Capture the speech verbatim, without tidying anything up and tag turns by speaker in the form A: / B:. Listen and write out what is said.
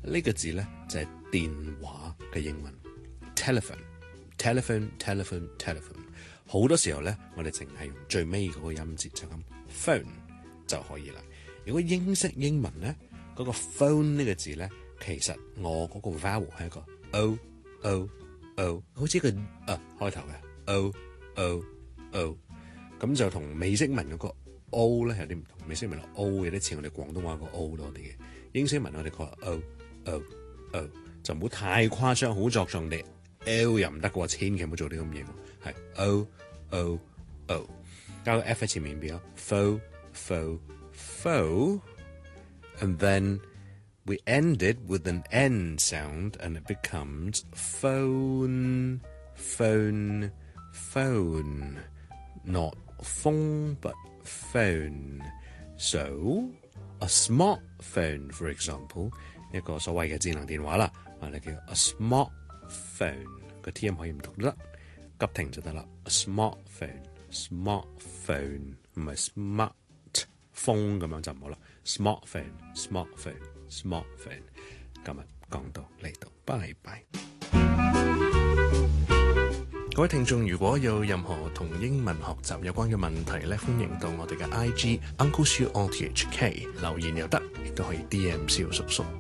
A: 呢個字咧就係、是、電話嘅英文 telephone，telephone telephone telephone。好多時候咧，我哋淨係用最尾嗰個音節就咁 phone 就可以啦。如果英式英文咧，嗰、那個 phone 呢個字咧，其實我嗰個 vowel 係一個 o o o， 好似一個啊開頭嘅 o o o， 咁就同美式文嗰個 o 咧有啲唔同。美式文 o 有啲似我哋廣東話個 o 多啲嘅，英式文我哋講 o o o， 就唔好太誇張，好作狀地 l 又唔得嘅喎，千祈唔好做啲咁嘢喎，係 o o o， 加個 f 喺前面變咗 fo fo fo， and then we end it with an n sound and it becomes phone phone phone, not phone but phone. So a smartphone, for example， 一個所謂嘅智能電話啦，我哋叫 a smartphone， 個 T 音可以唔讀都得，急停就得啦。A smartphone smartphone 唔係 smart phone 咁樣就唔好啦。smartphone smartphone smartphone。 今日講到呢度，拜拜。各位聽眾，如果有任何同英文學習有關嘅問題咧，歡迎到我哋嘅 I G Uncle Siu O T H K 留言又得，亦都可以 D M 蕭叔叔。